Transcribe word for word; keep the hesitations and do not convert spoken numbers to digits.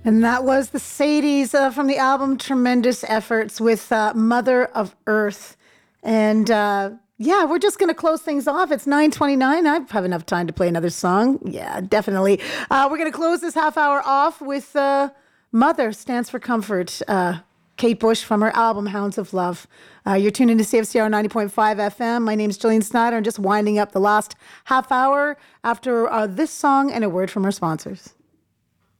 And that was the Sadies uh, from the album Tremendous Efforts with uh, Mother of Earth. And uh, yeah, we're just going to close things off. It's nine twenty-nine. I have enough time to play another song. Yeah, definitely. Uh, we're going to close this half hour off with uh, Mother Stands for Comfort. Uh, Kate Bush from her album Hounds of Love. Uh, you're tuning to C F C R ninety point five F M. My name's Jillian Snyder. I'm just winding up the last half hour after uh, this song and a word from our sponsors.